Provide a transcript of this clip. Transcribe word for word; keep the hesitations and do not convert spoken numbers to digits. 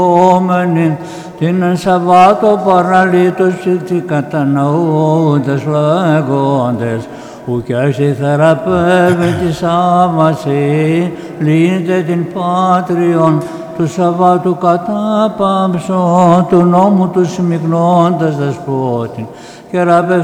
Όμενην την εν Σαββάτο παραλύτωση τι κατανοούντες λέγοντες, ουκ εσύ θεραπεύει της άμαση, λύνετε την Πάτριον του Σαββάτου κατάπαμψον, του νόμου του σμιγνώντας δεσπότην, και